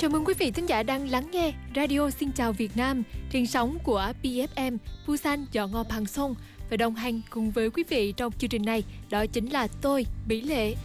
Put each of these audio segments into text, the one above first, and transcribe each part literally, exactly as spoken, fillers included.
Chào mừng quý vị thính giả đang lắng nghe Radio Xin Chào Việt Nam trên sóng của pê ép em Busan Dọ Ngọ Bằng Sông. Và đồng hành cùng với quý vị trong chương trình này đó chính là tôi, Bỉ Lệ.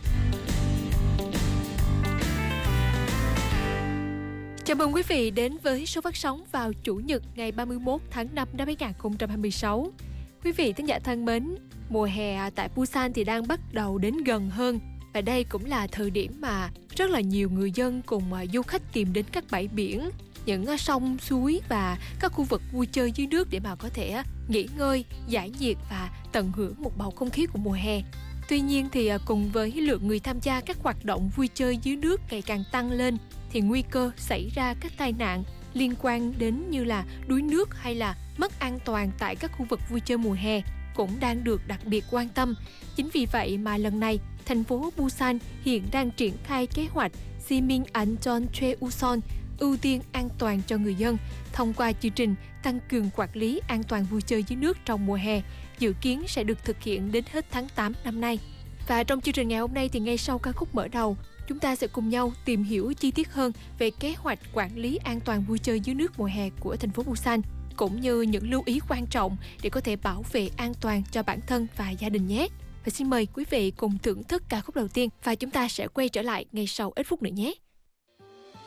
Chào mừng quý vị đến với số phát sóng vào Chủ nhật ngày ba mươi mốt tháng năm năm hai nghìn không trăm hai mươi sáu. Quý vị thính giả thân mến, mùa hè tại Busan thì đang bắt đầu đến gần hơn. Và đây cũng là thời điểm mà rất là nhiều người dân cùng du khách tìm đến các bãi biển, những sông, suối và các khu vực vui chơi dưới nước để mà có thể nghỉ ngơi, giải nhiệt và tận hưởng một bầu không khí của mùa hè. Tuy nhiên thì cùng với lượng người tham gia các hoạt động vui chơi dưới nước ngày càng tăng lên thì nguy cơ xảy ra các tai nạn liên quan đến như là đuối nước hay là mất an toàn tại các khu vực vui chơi mùa hè cũng đang được đặc biệt quan tâm. Chính vì vậy mà lần này, thành phố Busan hiện đang triển khai kế hoạch Simin Anton Chue Uson, ưu tiên an toàn cho người dân thông qua chương trình tăng cường quản lý an toàn vui chơi dưới nước trong mùa hè, dự kiến sẽ được thực hiện đến hết tháng tám năm nay. Và trong chương trình ngày hôm nay thì ngay sau ca khúc mở đầu, chúng ta sẽ cùng nhau tìm hiểu chi tiết hơn về kế hoạch quản lý an toàn vui chơi dưới nước mùa hè của thành phố Busan, cũng như những lưu ý quan trọng để có thể bảo vệ an toàn cho bản thân và gia đình nhé. Và xin mời quý vị cùng thưởng thức ca khúc đầu tiên và chúng ta sẽ quay trở lại ngay sau ít phút nữa nhé.